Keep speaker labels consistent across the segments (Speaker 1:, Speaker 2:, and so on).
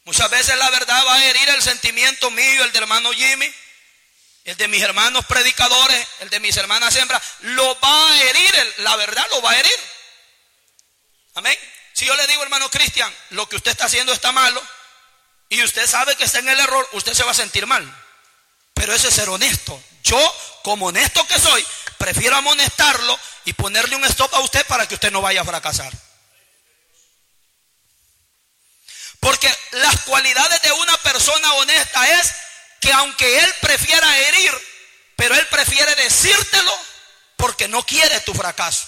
Speaker 1: Muchas veces la verdad va a herir el sentimiento mío, el del hermano Jimmy, el de mis hermanos predicadores, el de mis hermanas hembras. Lo va a herir, la verdad lo va a herir. Amén. Si yo le digo, hermano Cristian, lo que usted está haciendo está malo, y usted sabe que está en el error, usted se va a sentir mal. Pero ese es ser honesto. Yo, como honesto que soy, prefiero amonestarlo y ponerle un stop a usted para que usted no vaya a fracasar. Porque las cualidades de una persona honesta es que aunque él prefiera herir, pero él prefiere decírtelo porque no quiere tu fracaso.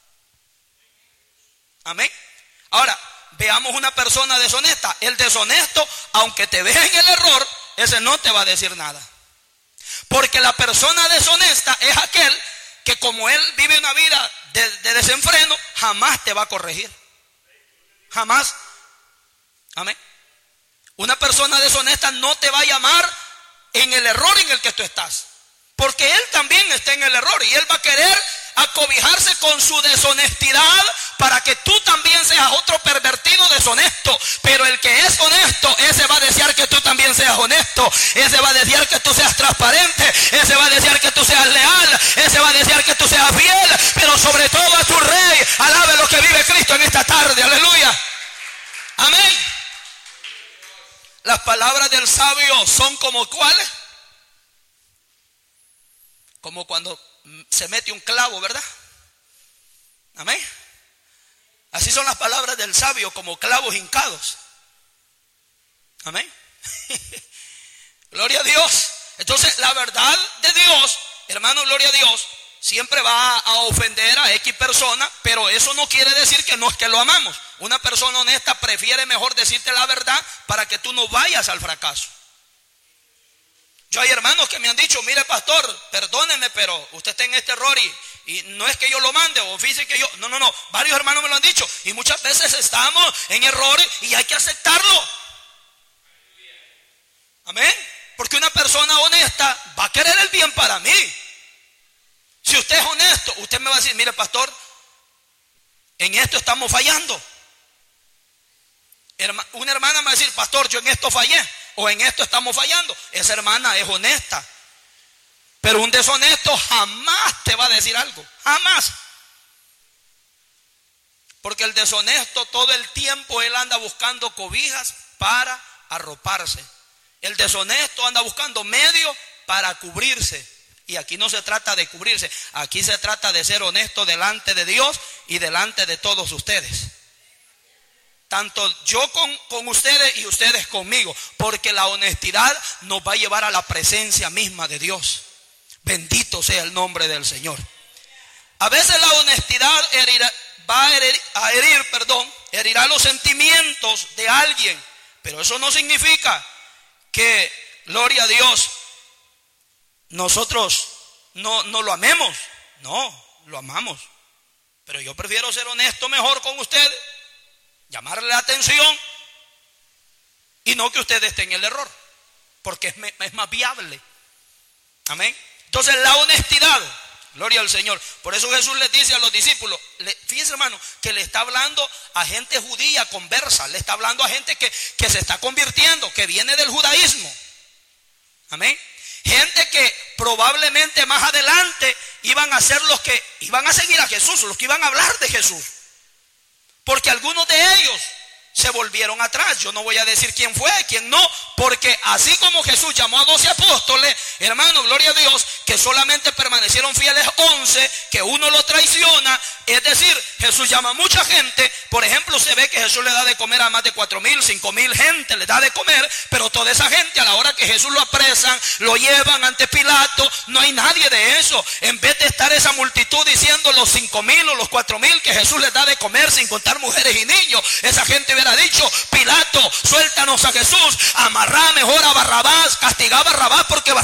Speaker 1: Amén. Ahora, veamos una persona deshonesta. El deshonesto, aunque te vea en el error, ese no te va a decir nada. Porque la persona deshonesta es aquel que, como él vive una vida de desenfreno, jamás te va a corregir. Jamás. Amén. Una persona deshonesta no te va a llamar en el error en el que tú estás, porque él también está en el error y él va a querer acobijarse con su deshonestidad para que tú también seas otro pervertido deshonesto. Pero el que es honesto, ese va a desear que tú también seas honesto, ese va a desear que tú seas transparente, ese va a desear que tú seas leal, ese va a desear que tú seas fiel, pero sobre todo a tu rey. Alabe lo que vive Cristo en esta tarde, aleluya. Amén. Las palabras del sabio son como ¿cuáles? Como cuando se mete un clavo, ¿verdad? Amén. Así son las palabras del sabio, como clavos hincados. Amén. Gloria a Dios. Entonces la verdad de Dios, hermano, gloria a Dios, siempre va a ofender a X persona, pero eso no quiere decir que no es que lo amamos. Una persona honesta prefiere mejor decirte la verdad para que tú no vayas al fracaso. Yo hay hermanos que me han dicho, mire pastor, perdóneme, pero usted está en este error y no es que yo lo mande o fíjese que yo... No, varios hermanos me lo han dicho y muchas veces estamos en errores y hay que aceptarlo. Amén. Porque una persona honesta va a querer el bien para mí. Si usted es honesto, usted me va a decir, mire pastor, en esto estamos fallando. Una hermana me va a decir, pastor, yo en esto fallé, o en esto estamos fallando. Esa hermana es honesta. Pero un deshonesto jamás te va a decir algo, jamás. Porque el deshonesto todo el tiempo él anda buscando cobijas para arroparse. El deshonesto anda buscando medios para cubrirse. Y aquí no se trata de cubrirse, aquí se trata de ser honesto delante de Dios y delante de todos ustedes. Tanto yo con ustedes y ustedes conmigo, porque la honestidad nos va a llevar a la presencia misma de Dios. Bendito sea el nombre del Señor. A veces la honestidad herirá los sentimientos de alguien, pero eso no significa que, gloria a Dios, nosotros no lo amemos. No, lo amamos, pero yo prefiero ser honesto mejor con ustedes, llamarle la atención y no que usted esté en el error, porque es más viable. Amén. Entonces la honestidad, gloria al Señor. Por eso Jesús les dice a los discípulos, fíjense hermano, que le está hablando a gente judía conversa, le está hablando a gente que se está convirtiendo, que viene del judaísmo. Amén. Gente que probablemente más adelante iban a ser los que iban a seguir a Jesús, los que iban a hablar de Jesús. Porque algunos de ellos se volvieron atrás. Yo no voy a decir quién fue, quién no, porque así como Jesús llamó a 12 apóstoles, hermano, gloria a Dios, que solamente permanecieron fieles 11, que uno lo traiciona. Es decir, Jesús llama a mucha gente. Por ejemplo, se ve que Jesús le da de comer a más de 4,000, 5,000 gente, le da de comer, pero toda esa gente a la hora que Jesús lo apresan, lo llevan ante Pilato, no hay nadie de eso. En vez de estar esa multitud diciendo los 5,000 o los 4,000 que Jesús les da de comer sin contar mujeres y niños, esa gente hubiera dicho, Pilato, suéltanos a Jesús, amarrá mejor a Barrabás, castigá a Barrabás porque